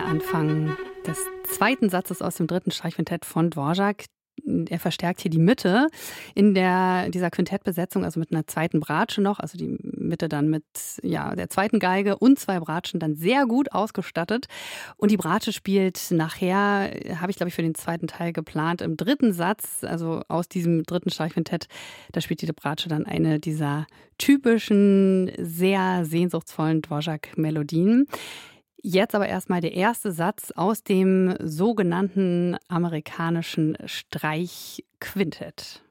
Anfang des zweiten Satzes aus dem dritten Streichquintett von Dvorak. Er verstärkt hier die Mitte in dieser Quintettbesetzung, also mit einer zweiten Bratsche noch, also die Mitte dann mit der zweiten Geige und 2 Bratschen dann sehr gut ausgestattet. Und die Bratsche spielt nachher, habe ich glaube ich für den zweiten Teil geplant, im dritten Satz, also aus diesem dritten Streichquintett, da spielt die Bratsche dann eine dieser typischen, sehr sehnsuchtsvollen Dvorak-Melodien. Jetzt aber erstmal der erste Satz aus dem sogenannten amerikanischen Streichquintett.